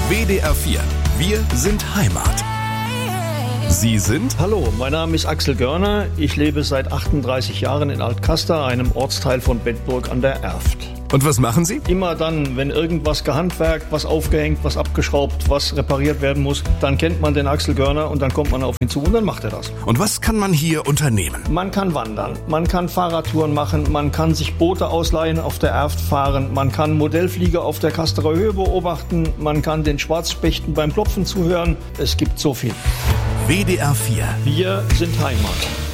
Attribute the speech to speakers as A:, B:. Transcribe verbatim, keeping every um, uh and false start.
A: W D R vier. Wir sind Heimat. Sie sind?
B: Hallo, mein Name ist Axel Görner. Ich lebe seit achtunddreißig Jahren in Altkaster, einem Ortsteil von Bedburg an der Erft.
A: Und was machen Sie?
B: Immer dann, wenn irgendwas gehandwerkt, was aufgehängt, was abgeschraubt, was repariert werden muss, dann kennt man den Axel Görner und dann kommt man auf ihn zu und dann macht er das.
A: Und was kann man hier unternehmen?
B: Man kann wandern, man kann Fahrradtouren machen, man kann sich Boote ausleihen, auf der Erft fahren, man kann Modellflieger auf der Kasterer Höhe beobachten, man kann den Schwarzspechten beim Klopfen zuhören. Es gibt so viel.
A: W D R vier.
B: Wir sind Heimat.